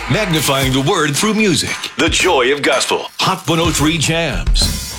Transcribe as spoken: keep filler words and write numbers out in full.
magnifying the word through music. The joy of gospel. Hot one oh three Jams.